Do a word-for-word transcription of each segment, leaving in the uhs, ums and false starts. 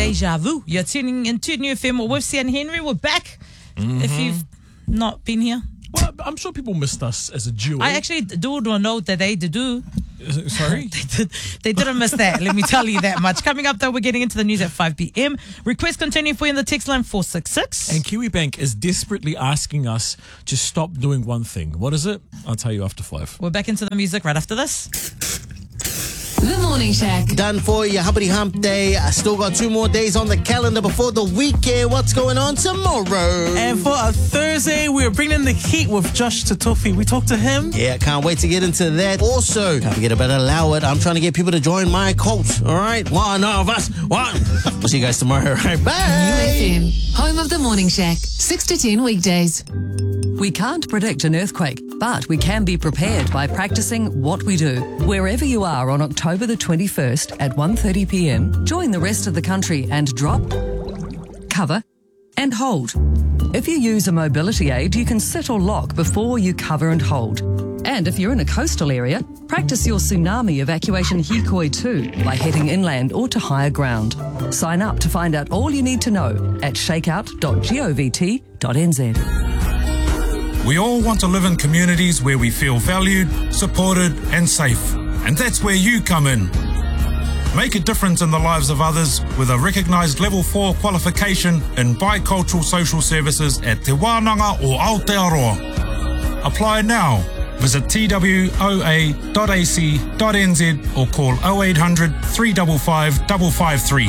Deja Vu. You're tuning into New F M with Sian Henry. We're back. Mm-hmm. If you've not been here. Well, I'm sure people missed us as a duo. I actually do know that they do. Sorry? they, did, they didn't miss that, let me tell you that much. Coming up, though, we're getting into the news at five p.m. Requests continue for you in the text line four six six. And KiwiBank is desperately asking us to stop doing one thing. What is it? I'll tell you after five. We're back into the music right after this. The Morning Shack. Done for you, Hubbity Hump Day. I still got two more days on the calendar before the weekend. What's going on tomorrow? And for a Thursday, we're bringing the heat with Josh Tutofi. We talked to him. Yeah, can't wait to get into that. Also, can't forget about Allow It. I'm trying to get people to join my cult. All right? One of us. One. We'll see you guys tomorrow. All right, bye. New F M, home of the Morning Shack. six to ten weekdays. We can't predict an earthquake, but we can be prepared by practicing what we do. Wherever you are on October the twenty-first at one thirty p.m, join the rest of the country and drop, cover, and hold. If you use a mobility aid, you can sit or lock before you cover and hold. And if you're in a coastal area, practice your tsunami evacuation hikoi too by heading inland or to higher ground. Sign up to find out all you need to know at shakeout dot govt dot n z. We all want to live in communities where we feel valued, supported and safe. And that's where you come in. Make a difference in the lives of others with a recognised Level four qualification in Bicultural Social Services at Te Wānanga o Aotearoa. Apply now. Visit t w o a dot a c dot n z or call oh eight hundred, three five five, five five three.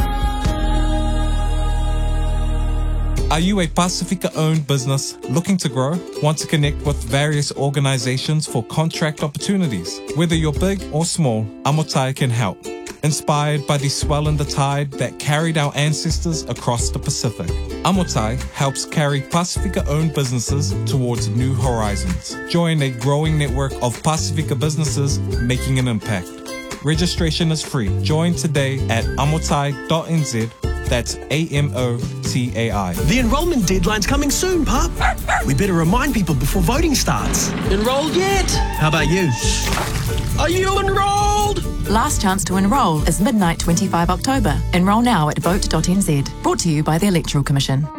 Are you a Pasifika-owned business looking to grow? Want to connect with various organizations for contract opportunities? Whether you're big or small, Amotai can help. Inspired by the swell in the tide that carried our ancestors across the Pacific, Amotai helps carry Pasifika-owned businesses towards new horizons. Join a growing network of Pasifika businesses making an impact. Registration is free. Join today at amotai dot n z. That's A M O T A I. The enrolment deadline's coming soon, pup. We better remind people before voting starts. Enrolled yet? How about you? Are you enrolled? Last chance to enrol is midnight twenty-five October. Enrol now at vote dot n z. Brought to you by the Electoral Commission.